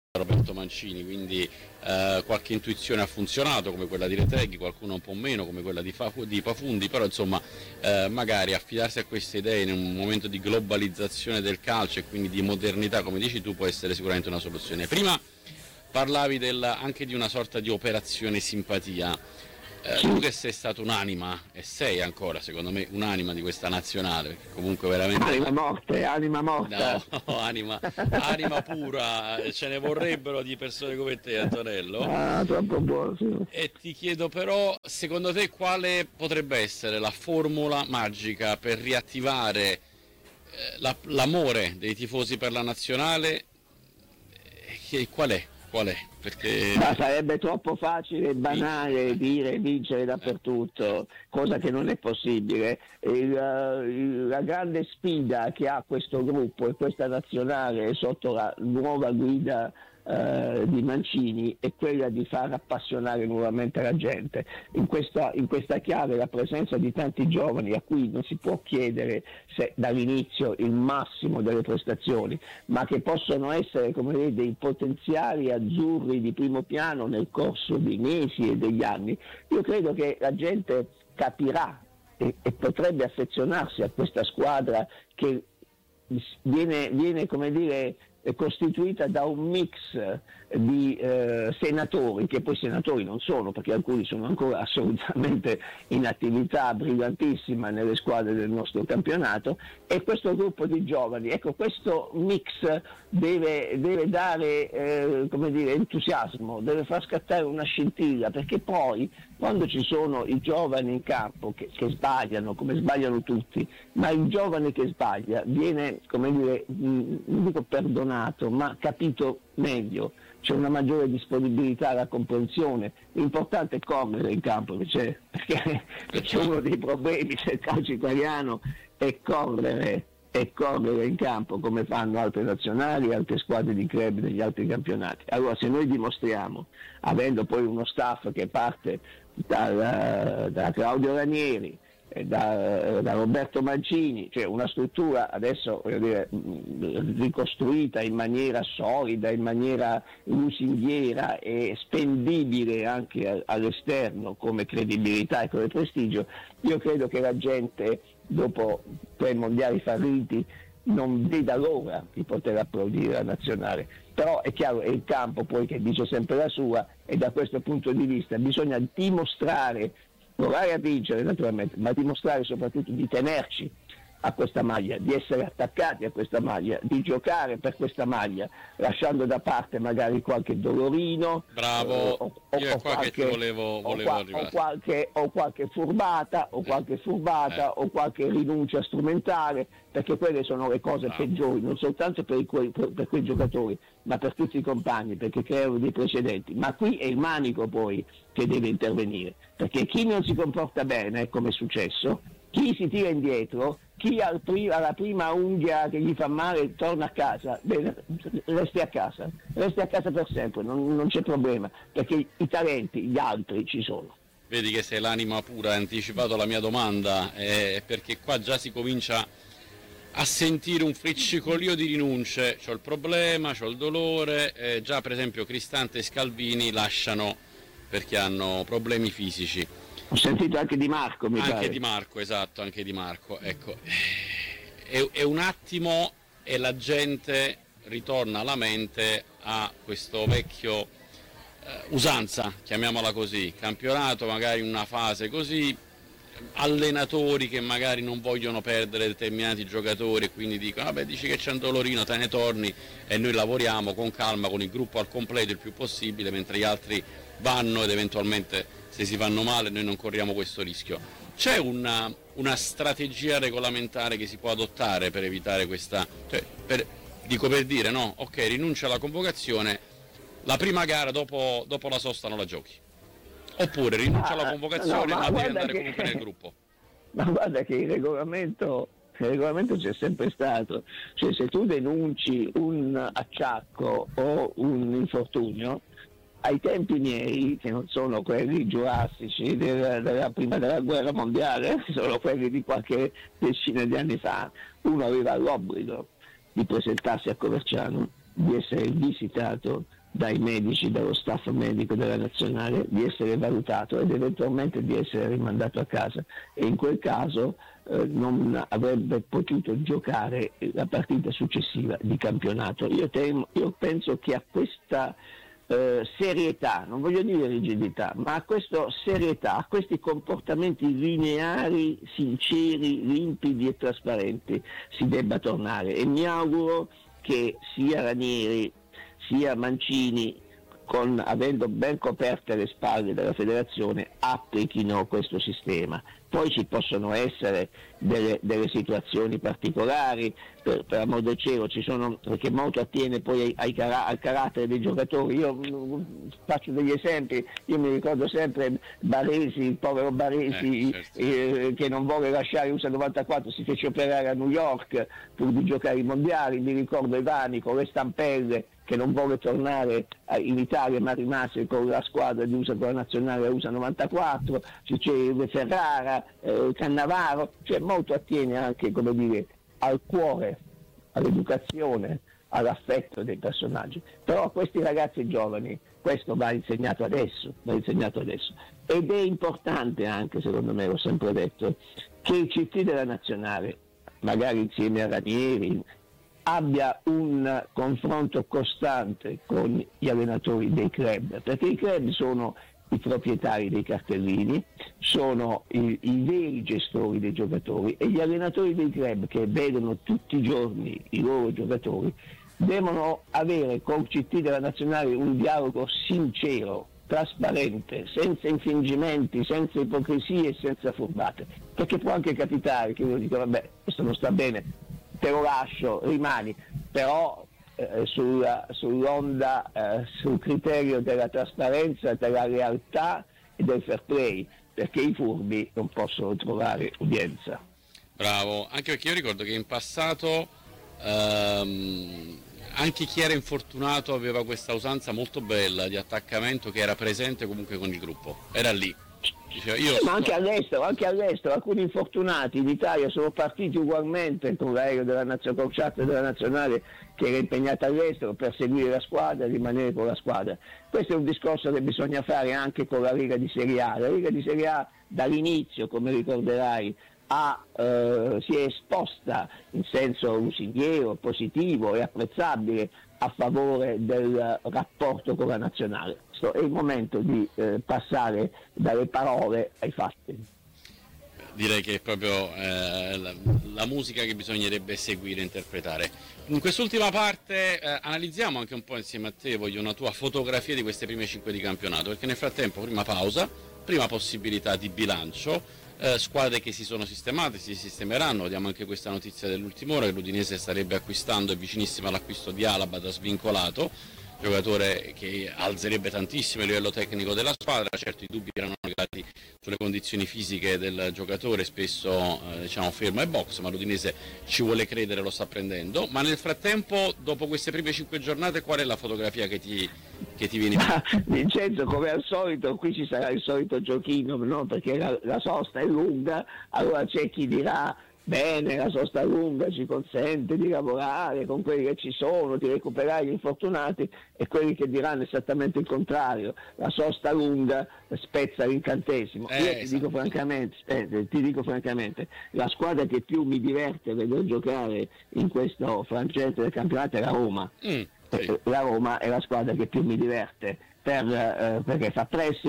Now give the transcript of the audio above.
Roberto Mancini, quindi qualche intuizione ha funzionato, come quella di Retegui, qualcuno un po' meno, come quella di Pafundi, però insomma magari affidarsi a queste idee in un momento di globalizzazione del calcio e quindi di modernità, come dici tu, può essere sicuramente una soluzione. Prima parlavi anche di una sorta di operazione simpatia. Tu che sei stato un'anima, e sei ancora secondo me un'anima di questa nazionale, perché comunque veramente... Anima morta. No, anima pura, ce ne vorrebbero di persone come te, Antonello. Ah, troppo buono, sì. E ti chiedo però, secondo te quale potrebbe essere la formula magica per riattivare l'amore dei tifosi per la nazionale? Qual è? Perché... Ma sarebbe troppo facile e banale dire vincere dappertutto, cosa che non è possibile. La grande sfida che ha questo gruppo e questa nazionale sotto la nuova guida di Mancini è quella di far appassionare nuovamente la gente. In questa chiave la presenza di tanti giovani a cui non si può chiedere dall'inizio il massimo delle prestazioni, ma che possono essere, come dire, dei potenziali azzurri di primo piano nel corso dei mesi e degli anni. Io credo che la gente capirà e potrebbe affezionarsi a questa squadra che viene come dire, è costituita da un mix di senatori, che poi senatori non sono, perché alcuni sono ancora assolutamente in attività brillantissima nelle squadre del nostro campionato, e questo gruppo di giovani. Ecco, questo mix deve dare come dire, entusiasmo, deve far scattare una scintilla, perché poi quando ci sono i giovani in campo che sbagliano, come sbagliano tutti, ma il giovane che sbaglia viene, come dire, non dico perdonato, ma capito meglio, c'è una maggiore disponibilità alla comprensione. L'importante è correre in campo, perché uno dei problemi del calcio italiano è correre in campo, come fanno altre nazionali, altre squadre di club negli altri campionati. Allora, se noi dimostriamo, avendo poi uno staff che parte da Claudio Ranieri, da Roberto Mancini, cioè una struttura adesso, voglio dire, ricostruita in maniera solida, in maniera lusinghiera e spendibile anche all'esterno come credibilità e come prestigio, io credo che la gente dopo 3 mondiali falliti non veda l'ora di poter applaudire la nazionale. Però è chiaro, è il campo poi che dice sempre la sua, e da questo punto di vista bisogna dimostrare, provare a vincere naturalmente, ma dimostrare soprattutto di tenerci a questa maglia, di essere attaccati a questa maglia, di giocare per questa maglia, lasciando da parte magari qualche dolorino. Bravo, io è qua che ti volevo arrivare. O qualche furbata, o qualche rinuncia strumentale, perché quelle sono le cose peggiori, non soltanto per quei giocatori, ma per tutti i compagni, perché creano dei precedenti. Ma qui è il manico poi che deve intervenire, perché chi non si comporta bene, come è successo, chi si tira indietro, chi alla prima unghia che gli fa male torna a casa, bene, resti a casa per sempre, non c'è problema, perché i talenti, gli altri ci sono. Vedi che sei l'anima pura, hai anticipato la mia domanda, perché qua già si comincia a sentire un friccicolio di rinunce. C'ho il problema, c'ho il dolore, già per esempio Cristante e Scalvini lasciano perché hanno problemi fisici. Ho sentito anche Di Marco, mi pare. Anche Di Marco, esatto, anche Di Marco. Ecco, è un attimo e la gente ritorna alla mente a questo vecchio usanza, chiamiamola così, campionato magari in una fase così, allenatori che magari non vogliono perdere determinati giocatori e quindi dicono vabbè, dici che c'è un dolorino, te ne torni e noi lavoriamo con calma con il gruppo al completo il più possibile, mentre gli altri vanno ed eventualmente se si fanno male noi non corriamo questo rischio. C'è una strategia regolamentare che si può adottare per evitare questa, cioè, per dire no, ok, rinuncia alla convocazione, la prima gara dopo la sosta non la giochi, oppure rinuncia alla convocazione ma devi andare comunque nel gruppo. Ma guarda che il regolamento c'è sempre stato, cioè se tu denunci un acciacco o un infortunio, ai tempi miei, che non sono quelli giurassici della prima della guerra mondiale, sono quelli di qualche decina di anni fa, uno aveva l'obbligo di presentarsi a Coverciano, di essere visitato dai medici, dallo staff medico della nazionale, di essere valutato ed eventualmente di essere rimandato a casa, e in quel caso non avrebbe potuto giocare la partita successiva di campionato. Io penso che a questa serietà, non voglio dire rigidità, ma a questa serietà, a questi comportamenti lineari, sinceri, limpidi e trasparenti si debba tornare, e mi auguro che sia Ranieri sia Mancini, avendo ben coperte le spalle della federazione, applichino questo sistema. Poi ci possono essere delle situazioni particolari, per amor del cielo, ci sono, perché molto attiene poi al carattere dei giocatori. Io faccio degli esempi, io mi ricordo sempre Baresi, il povero Baresi, certo. Che non vuole lasciare USA 94, si fece operare a New York pur di giocare i mondiali. Mi ricordo Ivani con le stampelle, che non vuole tornare in Italia ma rimase con la squadra di USA, con la nazionale a USA 94, c'è Ferrara, Cannavaro, cioè molto attiene anche, come dire, al cuore, all'educazione, all'affetto dei personaggi. Però a questi ragazzi giovani questo va insegnato adesso, ed è importante anche, secondo me, l'ho sempre detto, che il CT della nazionale, magari insieme a Ranieri, abbia un confronto costante con gli allenatori dei club, perché i club sono i proprietari dei cartellini, sono i veri gestori dei giocatori, e gli allenatori dei club, che vedono tutti i giorni i loro giocatori, devono avere col CT della nazionale un dialogo sincero, trasparente, senza infingimenti, senza ipocrisie e senza furbate, perché può anche capitare che uno dica vabbè, questo non sta bene, te lo lascio, rimani, però sull'onda, sul criterio della trasparenza, della realtà e del fair play, perché i furbi non possono trovare udienza. Bravo, anche perché io ricordo che in passato anche chi era infortunato aveva questa usanza molto bella di attaccamento, che era presente comunque con il gruppo, era lì. Ma anche all'estero, alcuni infortunati in Italia sono partiti ugualmente con l'aereo della nazionale che era impegnata all'estero per seguire la squadra e rimanere con la squadra. Questo è un discorso che bisogna fare anche con la Lega di Serie A. La Lega di Serie A dall'inizio, come ricorderai, si è esposta in senso lusinghiero, positivo e apprezzabile a favore del rapporto con la nazionale. È il momento di passare dalle parole ai fatti. Direi che è proprio la musica che bisognerebbe seguire e interpretare. In quest'ultima parte analizziamo anche un po' insieme a te, voglio una tua fotografia di queste prime 5 di campionato, perché nel frattempo prima pausa, prima possibilità di bilancio, squadre che si sono sistemate, si sistemeranno. Vediamo anche questa notizia dell'ultima ora, che l'Udinese starebbe acquistando, è vicinissima all'acquisto di Alaba da svincolato, giocatore che alzerebbe tantissimo il livello tecnico della squadra. Certo, i dubbi erano legati sulle condizioni fisiche del giocatore, spesso fermo ai box, ma l'Udinese ci vuole credere, lo sta prendendo. Ma nel frattempo, dopo queste prime 5 giornate, qual è la fotografia che ti viene? Vincenzo, come al solito, qui ci sarà il solito giochino, no? Perché la sosta è lunga, allora c'è chi dirà bene, la sosta lunga ci consente di lavorare con quelli che ci sono, di recuperare gli infortunati, e quelli che diranno esattamente il contrario, la sosta lunga spezza l'incantesimo. Io ti dico francamente, la squadra che più mi diverte vedere giocare in questo frangente del campionato è la Roma. Sì. La Roma è la squadra che più mi diverte perché fa pressing,